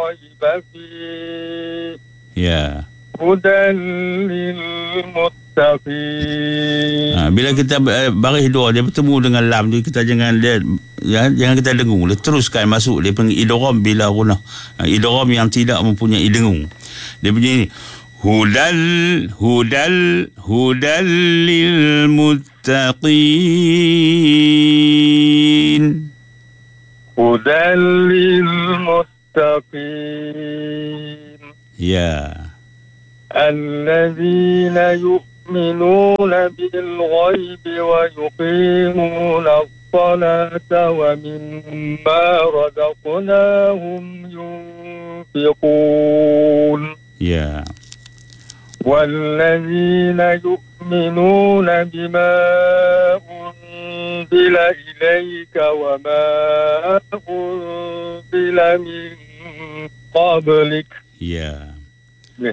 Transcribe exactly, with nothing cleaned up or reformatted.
ريب فيه Ya. هدى للمتقين. Ha, bila kita uh, baris dua dia bertemu dengan lam tu, kita jangan dia ya, jangan kita dengung, dia teruskan masuk dia panggil idgham bila gunah. Ha, idgham yang tidak mempunyai dengung. Dia bunyi hudal hudal hudal lil muttaqin. هدى للمتقين. Ya. الذين يؤمنون بالغيب ويقيمون الصلاة ومما رزقناهم ينفقون. Ya. والذين يؤمنون بما أنزل إليك وما أنزل من قبلك. Ya.